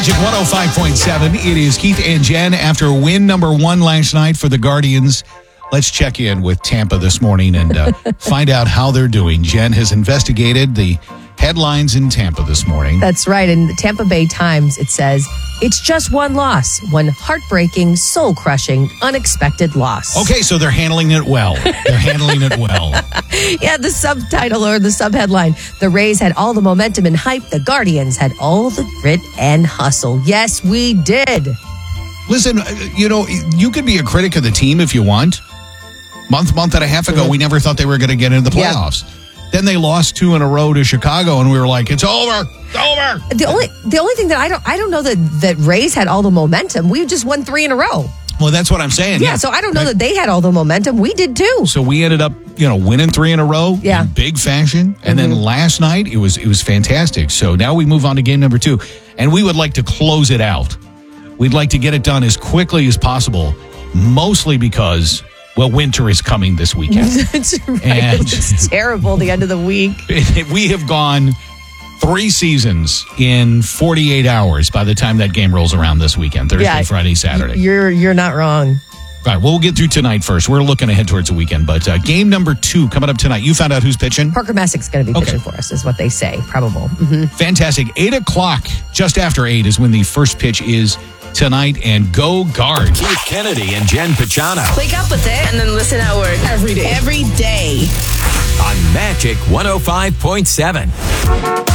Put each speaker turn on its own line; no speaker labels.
Magic 105.7. It is Keith and Jen after win number 1 last night for the Guardians. Let's check in with Tampa this morning and find out how they're doing. Jen has investigated the headlines in Tampa this morning.
That's right. In the Tampa Bay Times, it says, it's just one loss, one heartbreaking, soul-crushing, unexpected loss.
Okay, so they're handling it well. They're handling it well.
Yeah, the subtitle or the subheadline, the Rays had all the momentum and hype. The Guardians had all the grit and hustle. Yes, we did.
Listen, you could be a critic of the team if you want. Month and a half ago, we never thought they were going to get into the playoffs. Yeah. Then they lost 2 in a row to Chicago, and we were like, it's over. It's over.
The only thing that I don't know that Rays had all the momentum. We just won 3 in a row.
Well, that's what I'm saying.
Yeah, so I don't know that they had all the momentum. We did too.
So we ended up, winning 3 in a row in big fashion. And then last night, it was fantastic. So now we move on to game number 2. And we would like to close it out. We'd like to get it done as quickly as possible, mostly because, winter is coming this weekend.
That's right. And it's terrible, the end of the week.
We have gone 3 seasons in 48 hours by the time that game rolls around this weekend, Thursday, Friday, Saturday.
You're not wrong.
Right, we'll get through tonight first. We're looking ahead towards the weekend, but game number 2 coming up tonight. You found out who's pitching?
Parker Messick's going to be pitching for us, is what they say. Probable. Mm-hmm.
Fantastic. 8 o'clock, just after 8 is when the first pitch is tonight, and go Guards.
Keith Kennedy and Jen Pachano.
Wake up with it and then listen at work every day.
On Magic 105.7.